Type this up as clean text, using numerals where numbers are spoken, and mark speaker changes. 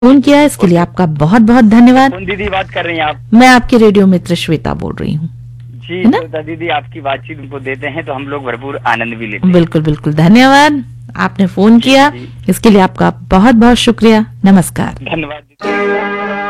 Speaker 1: Phone किया, इसके लिए आपका बहुत बहुत धन्यवाद।
Speaker 2: कौन दीदी बात कर रही हैं आप?
Speaker 1: मैं आपकी रेडियो मित्र श्वेता बोल रही हूँ।
Speaker 2: जी,
Speaker 1: है ना?
Speaker 2: तो दीदी आपकी बातचीत उनको देते हैं तो हम लोग भरपूर आनंद भी लेते हैं।
Speaker 1: बिल्कुल बिल्कुल, धन्यवाद। आपने फोन किया, इसके लिए आपका बहुत बहुत शुक्रिया। नमस्कार।
Speaker 2: धन्यवाद दीदी।